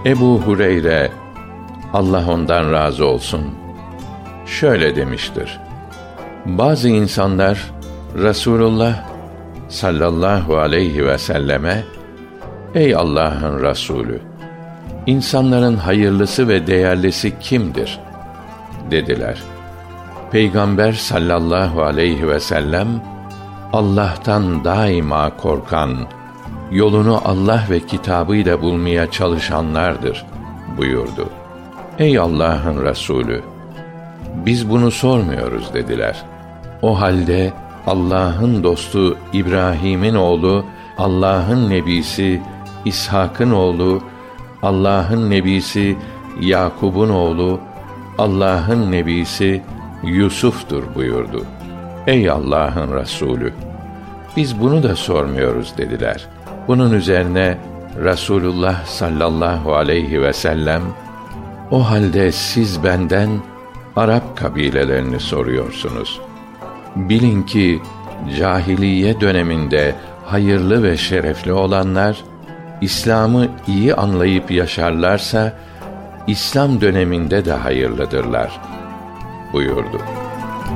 Ebu Hureyre, Allah ondan razı olsun, şöyle demiştir: bazı insanlar Resulullah sallallahu aleyhi ve selleme, ey Allah'ın Resulü, insanların hayırlısı ve değerlisi kimdir dediler. Peygamber sallallahu aleyhi ve sellem, Allah'tan daima korkan, yolunu Allah ve kitabıyla bulmaya çalışanlardır buyurdu. Ey Allah'ın Resulü, biz bunu sormuyoruz dediler. O halde Allah'ın dostu İbrahim'in oğlu, Allah'ın nebisi İshak'ın oğlu, Allah'ın nebisi Yakub'un oğlu, Allah'ın nebisi Yusuf'tur buyurdu. Ey Allah'ın Resulü, biz bunu da sormuyoruz dediler. Bunun üzerine Resulullah sallallahu aleyhi ve sellem, o halde siz benden Arap kabilelerini soruyorsunuz. Bilin ki cahiliye döneminde hayırlı ve şerefli olanlar, İslam'ı iyi anlayıp yaşarlarsa İslam döneminde de hayırlıdırlar buyurdu.